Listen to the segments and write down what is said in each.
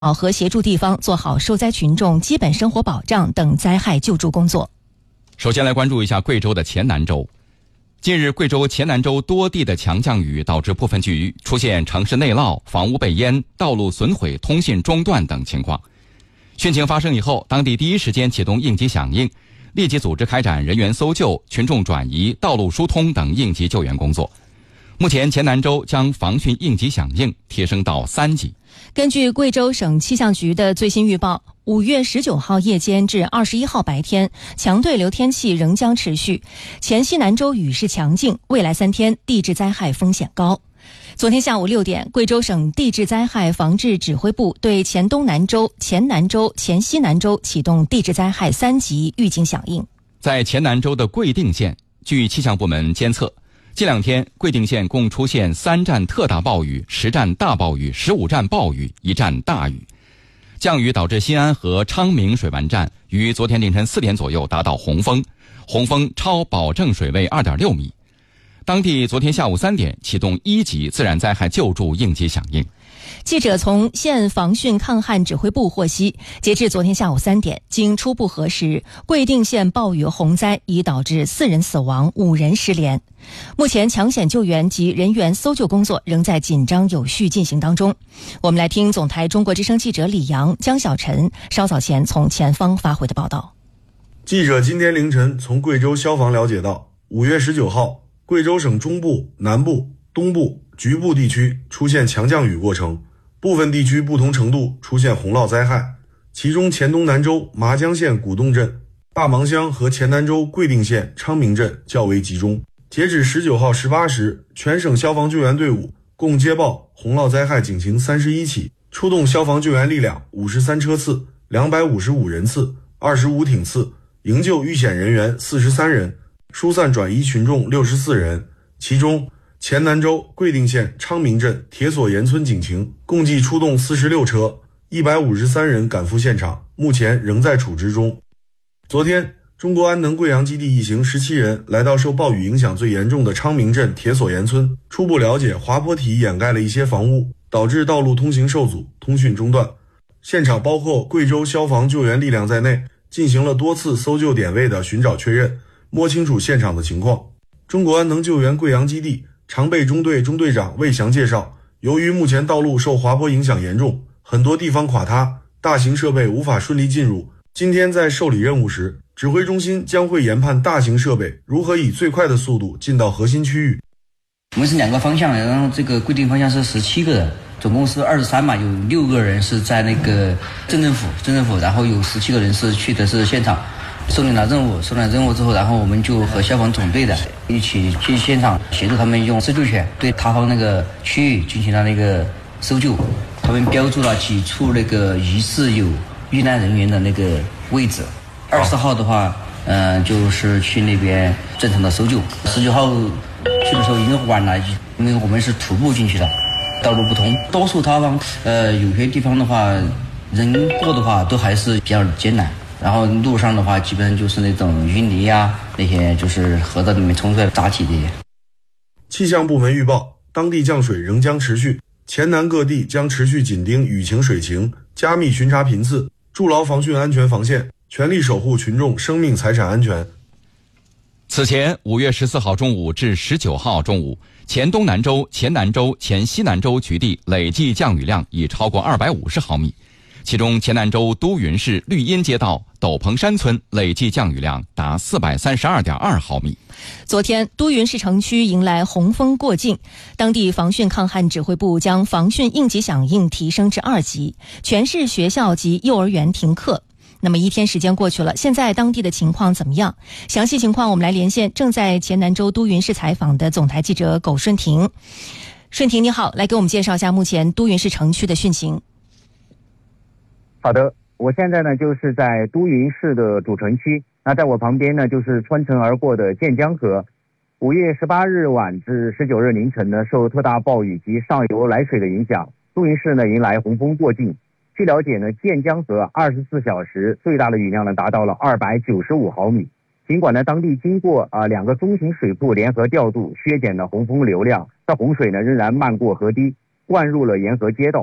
和协助地方做好受灾群众基本生活保障等灾害救助工作。 首先来关注一下贵州的黔南州。近日，贵州黔南州多地的强降雨导致部分区域出现城市内涝、房屋被淹、道路损毁、通信中断等情况。汛情发生以后，当地第一时间启动应急响应，立即组织开展人员搜救、群众转移、道路疏通等应急救援工作。目前，黔南州将防汛应急响应提升到3级。 根据贵州省气象局的最新预报，5月19号夜间至21号白天，强对流天气仍将持续，黔西南州雨势强劲，未来3天地质灾害风险高。昨天下午6点，贵州省地质灾害防治指挥部对黔东南州、黔南州、黔西南州启动地质灾害3级预警响应。 在黔南州的贵定县，据气象部门监测，近2天，贵定县共出现3站特大暴雨、10站大暴雨、15站暴雨、1站大雨。降雨导致新安和昌明水完站于昨天凌晨4点左右达到洪峰，洪峰超保证水位2.6米。当地昨天下午3点启动1级自然灾害救助应急响应。 记者从县防汛抗旱指挥部获悉，截至昨天下午3点，经初步核实，贵定县暴雨洪灾已导致4人死亡、5人失联。目前抢险救援及人员搜救工作仍在紧张有序进行当中。我们来听总台中国之声记者李阳、江小晨稍早前从前方发回的报道。 记者今天凌晨从贵州消防了解到，5月19号，贵州省中部、南部、东部局部地区出现强降雨过程，部分地区不同程度出现洪涝灾害，其中黔东南州麻江县古洞镇、大芒乡和黔南州贵定县昌明镇较为集中。截止19号18时，全省消防救援队伍共接报洪涝灾害警情31起，出动消防救援力量53车次、255人次、25艇次，营救遇险人员43人，疏散转移群众64人。其中黔南州贵定县昌明镇铁索岩村警情共计出动46车，153人赶赴现场，目前仍在处置中。昨天，中国安能贵阳基地一行17人来到受暴雨影响最严重的昌明镇铁索岩村，初步了解滑坡体掩盖了一些房屋，导致道路通行受阻，通讯中断。现场包括贵州消防救援力量在内，进行了多次搜救点位的寻找确认，摸清楚现场的情况。中国安能救援贵阳基地常备中队中队长魏翔介绍，由于目前道路受滑坡影响严重，很多地方垮塌，大型设备无法顺利进入。今天在受理任务时，指挥中心将会研判大型设备如何以最快的速度进到核心区域。 我们是2个方向，然后这个规定方向是17个人，总共是23嘛，有6个人是在那个镇政府，然后有17个人是去的是现场。收领了任务之后，然后我们就和消防总队的一起去现场协助他们用搜救犬对塌方那个区域进行了那个搜救。他们标注了几处那个疑似有遇难人员的那个位置。20号的话，就是去那边正常的搜救。19号去的时候已经晚了，因为我们是徒步进去的，道路不通，多数塌方，有些地方的话，人过的话都还是比较艰难。然后路上的话，基本上就是那种淤泥呀，那些就是河道里面冲出来的杂体这些。 气象部门预报，当地降水仍将持续，黔南各地将持续紧盯雨情水情，加密巡查频次，筑牢防汛安全防线，全力守护群众生命财产安全。 此前5月14号中午至19号中午，黔东南州、黔南州、黔西南州局地累计降雨量已超过250毫米。其中，黔南州都匀市绿荫街道斗篷山村累计降雨量达432.2毫米。 昨天，都匀市城区迎来洪峰过境，当地防汛抗旱指挥部将防汛应急响应提升至2级，全市学校及幼儿园停课。那么1天时间过去了，现在当地的情况怎么样？详细情况我们来连线正在黔南州都匀市采访的总台记者苟顺婷。顺婷你好，来给我们介绍一下目前都匀市城区的汛情。 好的，我现在呢就是在都匀市的主城区，那在我旁边呢就是穿城而过的建江河。5月18日晚至19日凌晨呢，受特大暴雨及上游来水的影响，都匀市呢迎来洪峰过境。据了解呢，建江河24小时最大的雨量呢达到了295毫米。尽管呢当地经过2个中型水库联合调度，削减了洪峰流量，但洪水呢仍然漫过河堤，灌入了沿河街道。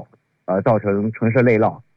造成城市内涝。